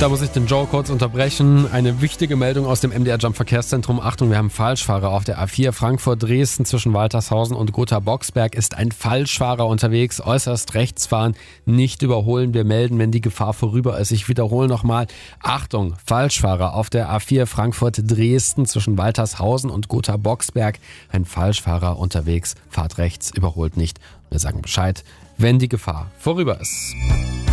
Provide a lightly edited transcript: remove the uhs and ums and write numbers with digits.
Da muss ich den Joe kurz unterbrechen. Eine wichtige Meldung aus dem MDR Jump Verkehrszentrum. Achtung, wir haben Falschfahrer auf der A4 Frankfurt-Dresden zwischen Waltershausen und Gotha-Boxberg ist ein Falschfahrer unterwegs. Äußerst rechts fahren, nicht überholen. Wir melden, wenn die Gefahr vorüber ist. Ich wiederhole nochmal. Achtung, Falschfahrer auf der A4 Frankfurt-Dresden zwischen Waltershausen und Gotha-Boxberg. Ein Falschfahrer unterwegs. Fahrt rechts, überholt nicht. Wir sagen Bescheid, wenn die Gefahr vorüber ist.